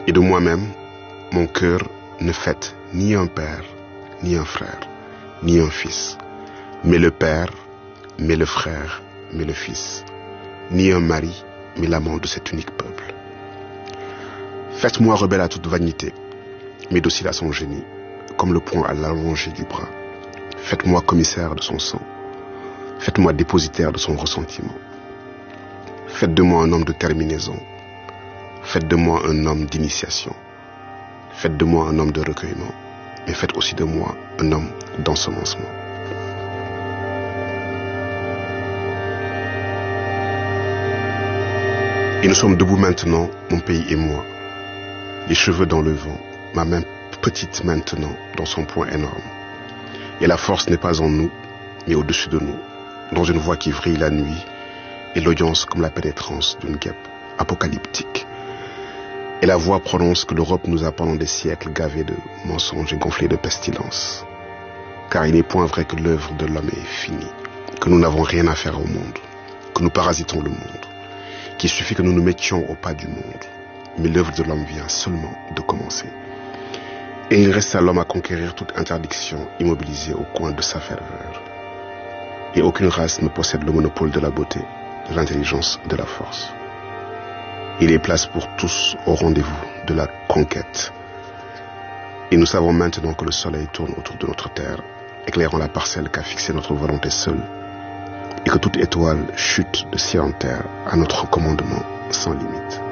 Et de moi-même, mon cœur ne fête ni un père, ni un frère, ni un fils, mais le père, mais le frère, mais le fils, ni un mari, mais l'amant de cet unique peuple. Faites-moi rebelle à toute vanité, mais docile à son génie, comme le poing à l'allongée du bras. Faites-moi commissaire de son sang. Faites-moi dépositaire de son ressentiment. Faites de moi un homme de terminaison. Faites de moi un homme d'initiation. Faites de moi un homme de recueillement. Mais faites aussi de moi un homme d'ensemencement. Et nous sommes debout maintenant, mon pays et moi, les cheveux dans le vent, ma main petite maintenant dans son poing énorme. Et la force n'est pas en nous, mais au-dessus de nous, dans une voix qui vrille la nuit, et l'audience comme la pénétrance d'une guêpe apocalyptique. Et la voix prononce que l'Europe nous a pendant des siècles gavés de mensonges et gonflés de pestilence. Car il n'est point vrai que l'œuvre de l'homme est finie, que nous n'avons rien à faire au monde, que nous parasitons le monde, qu'il suffit que nous nous mettions au pas du monde. Mais l'œuvre de l'homme vient seulement de commencer. Et il reste à l'homme à conquérir toute interdiction immobilisée au coin de sa ferveur. Et aucune race ne possède le monopole de la beauté, de l'intelligence, de la force. Il est place pour tous au rendez-vous de la conquête. Et nous savons maintenant que le soleil tourne autour de notre terre, éclairant la parcelle qu'a fixée notre volonté seule, et que toute étoile chute de ciel en terre à notre commandement sans limite.